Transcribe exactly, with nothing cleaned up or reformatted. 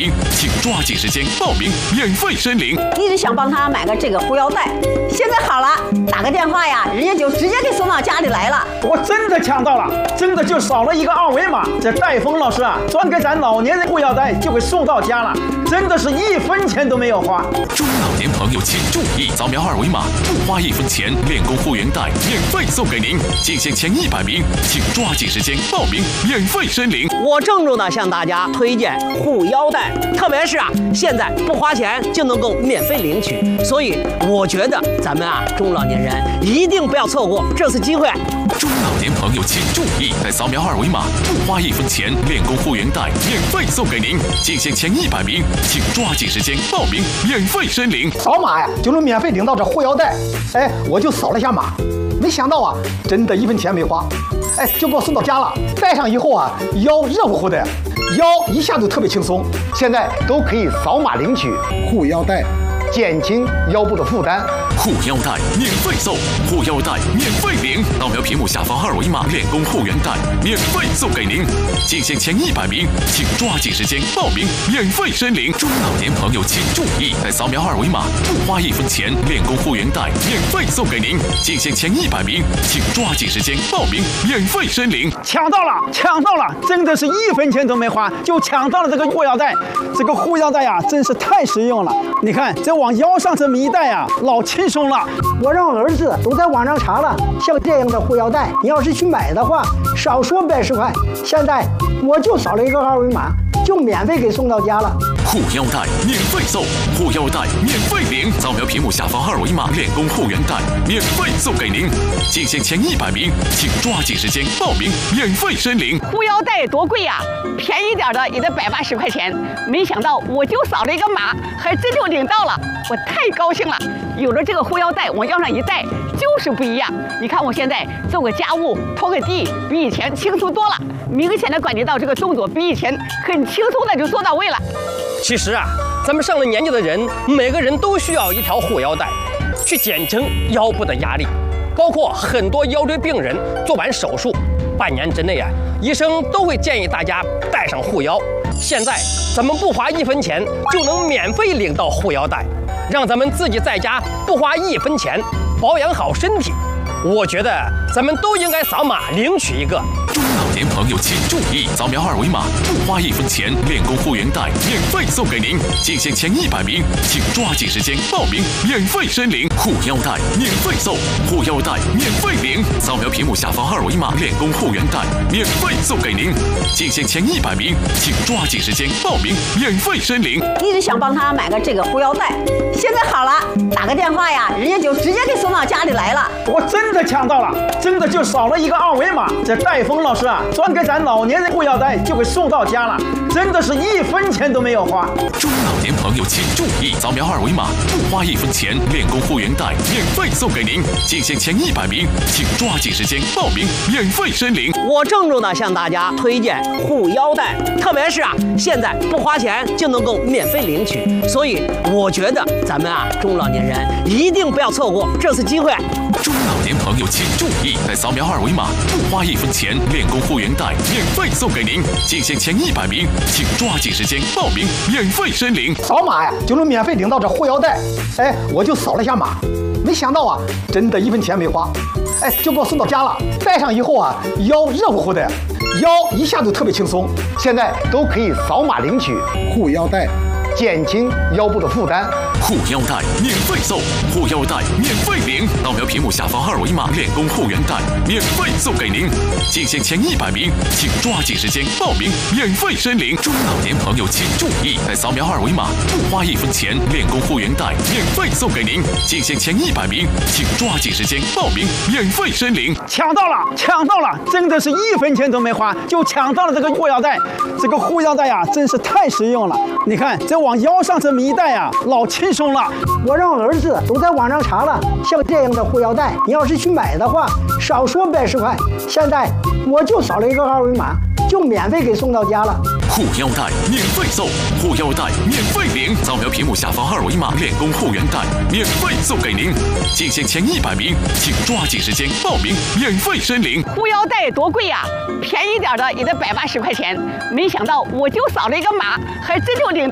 名，请抓紧时间报名，免费申领。 一直想帮他买个这个护腰带，现在好了，打个电话呀，人家就直接给送到家里来了。 我真的抢到了，真的就扫了一个二维码，这戴峰老师啊，专给咱老年人护腰带就给送到家了，真的是一分钱都没有花。 中老年朋友请注意，扫描二维码，不花一分钱，练功护原带免费送给您。进线前一百名，请抓紧时间报名，免费申领。 我郑重的向大家推荐护腰带，特别是啊，现在不花钱就能够免费领取，所以我觉得咱们啊中老年人一定不要错过这次机会。 中老年朋友请注意，在扫描二维码，不花一分钱，练功护原带免费送给您。进线前一百名，请抓紧时间报名，免费申领。 扫码呀就能免费领到这护腰带，哎，我就扫了一下码，没想到啊，真的一分钱没花，哎，就给我送到家了。戴上以后啊，腰热乎乎的，腰一下就特别轻松。现在都可以扫码领取护腰带，减轻腰部的负担。 护腰带免费送，护腰带免费领。扫描屏幕下方二维码，练功护原带免费送给您。进线前一百名，请抓紧时间报名，免费申领。中老年朋友请注意，在扫描二维码，不花一分钱，练功护原带免费送给您。进线前一百名，请抓紧时间报名，免费申领。 抢到了，抢到了，真的是一分钱都没花就抢到了这个护腰带。这个护腰带呀，真是太实用了。你看，这往腰上这么一戴呀，老轻松了。 我让儿子都在网上查了，像这样的护腰带，你要是去买的话，少说百十块。现在我就扫了一个二维码，就免费给送到家了。 护腰带免费送，护腰带免费领。扫描屏幕下方二维码，练功护原带免费送给您。进线前一百名，请抓紧时间报名，免费申领。 护腰带多贵呀、啊，便宜点的也得百八十块钱。没想到我就扫了一个码，还真就领到了，我太高兴了。有了这个护腰带，往腰上一戴，就是不一样。你看我现在做个家务、拖个地，比以前轻松多了。明显的感觉到这个动作比以前很轻松的就做到位了。 其实啊，咱们上了年纪的人，每个人都需要一条护腰带，去减轻腰部的压力。包括很多腰椎病人做完手术，半年之内啊，医生都会建议大家带上护腰。现在咱们不花一分钱就能免费领到护腰带，让咱们自己在家不花一分钱保养好身体。我觉得咱们都应该扫码领取一个。 中老年朋友请注意，扫描二维码，不花一分钱，练功护原带免费送给您。进线前一百名，请抓紧时间报名，免费申领。护腰带免费送，护腰带免费领。扫描屏幕下方二维码，练功护原带免费送给您。进线前一百名，请抓紧时间报名，免费申领。 一直想帮他买个这个护腰带，现在好了，打个电话呀，人家就直接给送到家里来了。 我真的抢到了，真的就扫了一个二维码，这戴峰老师啊，专给咱老年人护腰带就给送到家了，真的是一分钱都没有花。 中老年朋友请注意，扫描二维码，不花一分钱，练功护原带免费送给您。进线前一百名，请抓紧时间报名，免费申领。 我郑重的向大家推荐护腰带，特别是啊，现在不花钱就能够免费领取，所以我觉得咱们啊中老年人一定不要错过这次机会。 中老年朋友请注意，在扫描二维码，不花一分钱，练功护原带免费送给您。进线前一百名，请抓紧时间报名，免费申领。 扫码呀就能免费领到这护腰带，哎，我就扫了一下码，没想到啊，真的一分钱没花，哎，就给我送到家了。戴上以后啊，腰热乎乎的，腰一下就特别轻松。现在都可以扫码领取护腰带，减轻腰部的负担。 护腰带免费送，护腰带免费领。扫描屏幕下方二维码，练功护原带免费送给您。进线前一百名，请抓紧时间报名，免费申领。中老年朋友请注意，在扫描二维码，不花一分钱，练功护原带免费送给您。进线前一百名，请抓紧时间报名，免费申领。 抢到了，抢到了，真的是一分钱都没花就抢到了这个护腰带。这个护腰带呀，真是太实用了。你看，这往腰上这么一戴呀，老轻松了。 我让儿子都在网上查了，像这样的护腰带，你要是去买的话，少说百十块。现在我就扫了一个二维码，就免费给送到家了。 护腰带免费送，护腰带免费领。扫描屏幕下方二维码，练功护原带免费送给您。进线前一百名，请抓紧时间报名，免费申领。 护腰带多贵呀、啊，便宜点的也得百八十块钱。没想到我就扫了一个码，还真就领到。